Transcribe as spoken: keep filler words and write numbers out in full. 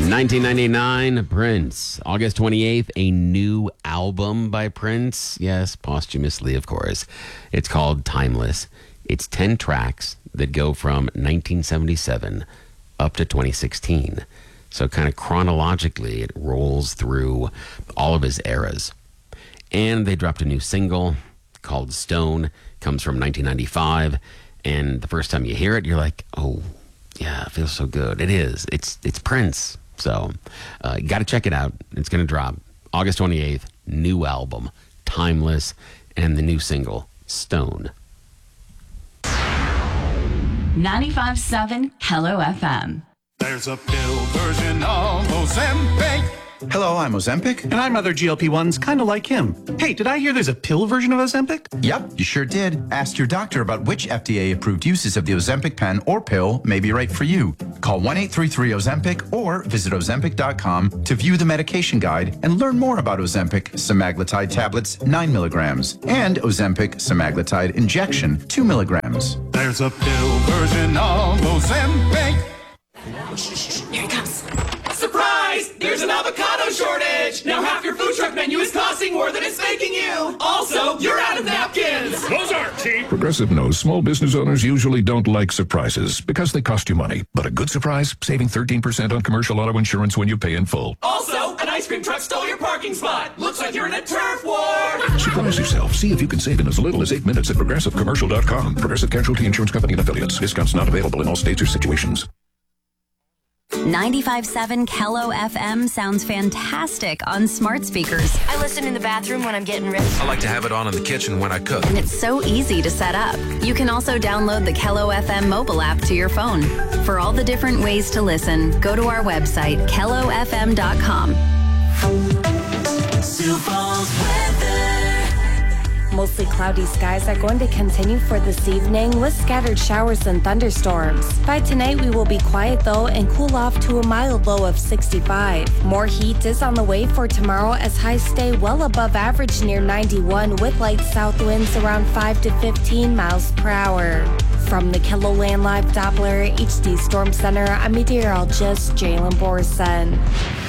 nineteen ninety-nine, Prince. August twenty-eighth, a new album by Prince. Yes, posthumously, of course. It's called Timeless. It's ten tracks that go from nineteen seventy-seven up to twenty sixteen. So kind of chronologically, it rolls through all of his eras. And they dropped a new single called Stone. Comes from nineteen ninety-five. And the first time you hear it, you're like, oh, yeah, it feels so good. It is. It's it's Prince. So uh, you got to check it out. It's going to drop August twenty-eighth. New album, Timeless, and the new single, Stone. ninety-five point seven Hello F M. There's a pill version of Ozempic. Hello, I'm Ozempic. And I'm other G L P ones kind of like him. Hey, did I hear there's a pill version of Ozempic? Yep, you sure did. Ask your doctor about which F D A-approved uses of the Ozempic pen or pill may be right for you. Call one eight three three Ozempic or visit Ozempic dot com to view the medication guide and learn more about Ozempic semaglutide tablets, nine milligrams, and Ozempic semaglutide injection, two milligrams. There's a pill version of Ozempic. Here it comes. Surprise! There's an avocado shortage! Now half your food truck menu is costing more than it's making you! Also, you're out of napkins! Those aren't cheap! Progressive knows small business owners usually don't like surprises because they cost you money. But a good surprise, saving thirteen percent on commercial auto insurance when you pay in full. Also, an ice cream truck stole your parking spot! Looks like you're in a turf war! Surprise yourself. See if you can save in as little as eight minutes at progressive commercial dot com. Progressive Casualty Insurance Company and Affiliates. Discounts not available in all states or situations. ninety-five point seven Kello F M sounds fantastic on smart speakers. I listen in the bathroom when I'm getting ready. I like to have it on in the kitchen when I cook. And it's so easy to set up. You can also download the Kello F M mobile app to your phone. For all the different ways to listen, go to our website, kello f m dot com. Sioux Falls weather. Mostly cloudy skies are going to continue for this evening with scattered showers and thunderstorms. By tonight, we will be quiet though and cool off to a mild low of sixty-five. More heat is on the way for tomorrow as highs stay well above average near ninety-one with light south winds around five to fifteen miles per hour. From the KELOLAND Live Doppler H D Storm Center, I'm meteorologist Jalen Borson.